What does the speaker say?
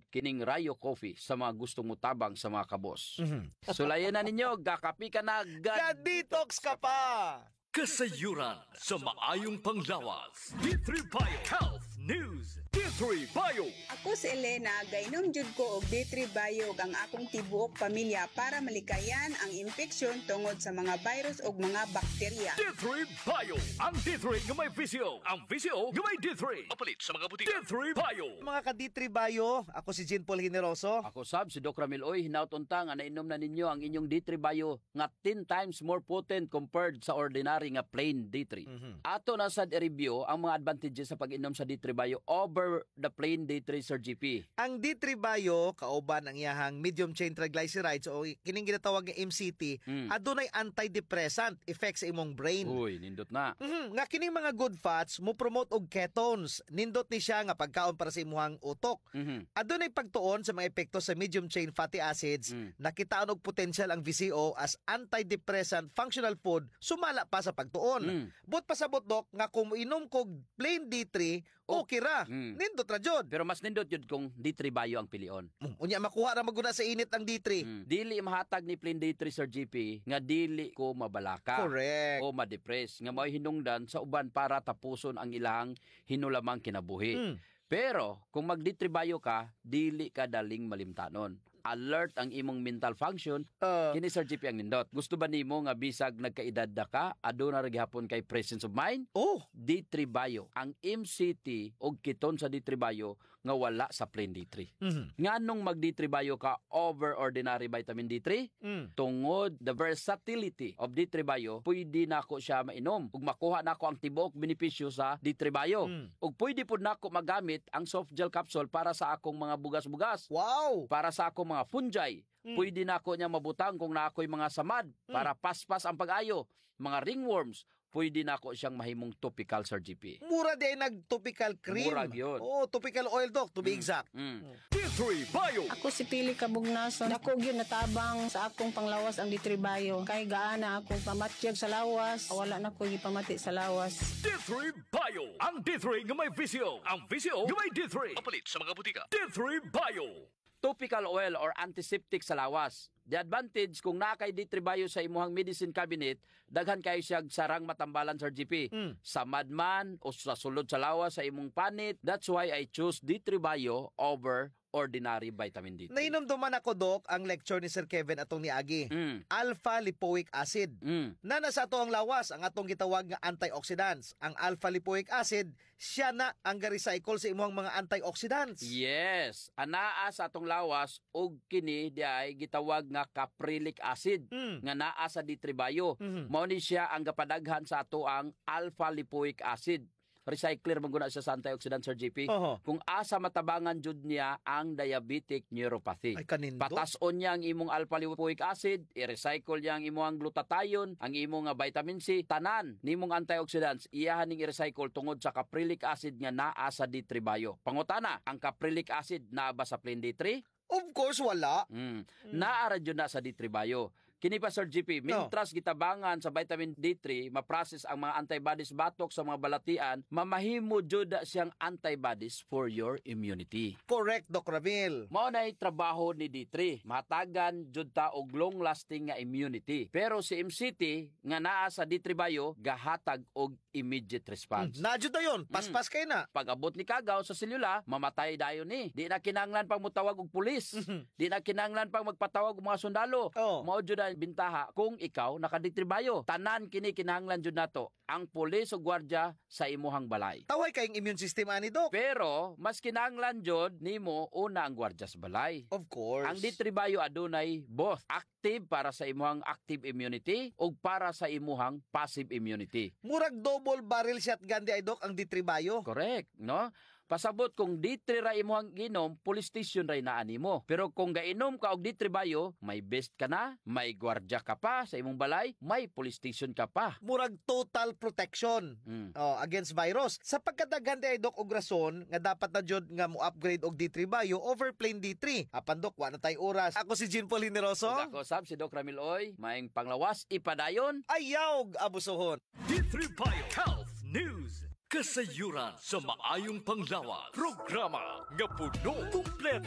kining Rayo Coffee sa mga gustong mutabang sa mga kabos. Sulayan na ninyo, gakapi ka na, Detox ka pa! Kasayuran sa maayong panglawas. D3 Bio Health News. D3 Bio. Ako si Elena, gainom jud ko og D3 Bio ang akong tibuok pamilya para malikayan ang infeksyon tungod sa mga virus ug mga bakterya. D3 Bio. Ang D3 nga may visyo. Ang visyo nga may D3. Mapalit sa mga butika. D3 Bio. Mga ka-D3 Bio, ako si Jean Paul Generoso. Ako sab si Doc Ramil Oy, hinautunta nga nainom na ninyo ang inyong D3 Bio nga 10 times more potent compared sa ordinary nga plain D3. Ato na sad i-review ang mga advantages sa pag-inom sa D3 Bio over the plain D3 Sir GP. Ang D3 Bio, kauban ang iyahang medium chain triglycerides o kining ginatawag nga MCT, adunay antidepressant effect sa imong brain. Uy, nindot na. Nga kining mga good fats mo promote og ketones. Nindot ni siya nga pagkaon para sa imong utok. Adunay pagtuon sa mga epekto sa medium chain fatty acids. Nakitaon og potential ang VCO as antidepressant functional food sumala pa sa pagtuon. But pasabot Dok nga kung inom kog plain D3, okay ra. Nindot ra jud. Pero mas nindot yun kung D3 Bio ang pilion. Unya makuha ra maguna sa init ang D3. Dili mahatag ni plain D3 Sir GP nga dili ko mabalaka. Correct. O ma-depress nga mo'y hinungdan sa uban para tapuson ang ilang hinulamang kinabuhi. Pero kung mag D3 Bio ka, dili ka daling malimtanon. Alert ang imong mental function, kini Sir GP ang nindot. Gusto ba nimo nga bisag nagkaedad na ka, aduna ra gihapon kay presence of mind? Oh, D3 Bio, ang MCT og keton sa D3 Bio nga wala sa plain D3. Nganong mag D3 Bio ka over ordinary vitamin D3? Tungod the versatility of D3 Bio, pwede nako siya mainom ug makuha nako ang tibuok benepisyo sa D3 Bio. Ug pwede pud nako magamit ang soft gel capsule para sa akong mga bugas-bugas. wow. Para sa akong mga fungi, pwede na ako niya mabutang kung na ako'y mga samad para paspas ang pag-ayo. Mga ringworms, pwede na ako siyang mahimong topical Sir GP. Mura din nag-topical cream. Murag yun. Oh, topical oil Dok, to be exact. D3 Bio. Ako si Pili Kabugnason. Ako gyud natabang sa akong panglawas ang D3 Bio. Kay gaana akong pamatyag sa lawas. Wala na ko gipamati sa lawas. D3 Bio. Ang D3 nga may visyo. Ang visyo nga may D3. Mapalit sa mga butika. D3 Bio. Topical oil or antiseptic sa lawas. The advantage kung nakay D3 Bio sa imuhang medicine cabinet, daghan kayo siya sarang matambalan Sir GP. Sa madman o sa sulod sa lawas sa imong panit, that's why I choose D3 Bio over ordinary vitamin D3. Nainom duman ako Dok ang lecture ni Sir Kevin atong niagi. Alpha lipoic acid. Na nasa ato ang lawas ang atong gitawag nga antioxidants. Ang alpha lipoic acid siya na ang ga-recycle sa imong mga antioxidants. Yes, anaa sa atong lawas og kini di ay gitawag nga caprylic acid nga naa sa D3 Bio. Mao ni siya ang gapadaghan sa ato ang alpha lipoic acid. Recycler maguna siya sa antioxidant Sir GP. Kung asa matabangan jud niya ang diabetic neuropathy. Ay kanindo. Patason niya ang imong alpha lipoic acid, i-recycle niya ang imong glutathione, ang imong vitamin C, tanan nimong antioxidants iyahan ning i-recycle tungod sa caprylic acid nga naa sa D3 Bio. Pangutana, ang caprylic acid naa ba sa plain D3? Of course wala. Naara jud na sa D3 Bio. Kini pa Sir GP, mintras gitabangan sa vitamin D3, ma-process ang mga antibodies batok sa mga balatian, mamahimo jud siyang antibodies for your immunity. Correct Doc Ramil. Mao nay trabaho ni D3, mahatagan jud ta og long-lasting nga immunity. Pero si MCT nga naa sa D3 Bio gahatag og immediate response. Najud na yun. Paspas kay na. Pag-abot ni kagaw sa selula, mamatay dayon ni. Di na kinahanglan pang mutawag og pulis. Di na kinahanglan pang magpatawag og mga sundalo. Mao jud ang bintaha kung ikaw naka-D3 Bio. Tanan kini kinahanglan jud nato ang pulis o gwardiya sa imuhang balay. Taway kayong immune system ani Dok. Pero mas kinahanglan jud nimo una ang gwardiya sa balay. Of course. Ang D3 Bio adunay both active para sa imuhang active immunity ug para sa imuhang passive immunity. Murag double barrel shotgun di ay Dok ang D3 Bio. Correct, no? Pasabot kung D3 ra imuhang ginom, police station ra inaan nimo. Pero kung gainom ka og D3 Bio, may best ka na, may gwardiya ka pa sa imong balay, may police station ka pa. Murag total protection against virus. Sa pagkadaghan di ay Dok og rason nga dapat na jud nga mo upgrade og D3 Bio over plain D3. Apan Dok, wa na tay oras. Ako si Jean Paul Generoso. Ako sab si Doc Ramil Oy, maing panglawas ipadayon. Ayaw abusohon. D3 Bio Health News. Kasayuran sa maayong panglawas. Programa nga puno kumpleto.